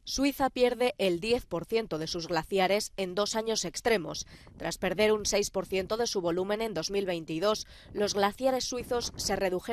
Suiza pierde el 10% de sus glaciares en 2 años extremos. Tras perder un 6% de su volumen en 2022, los glaciares suizos se redujeron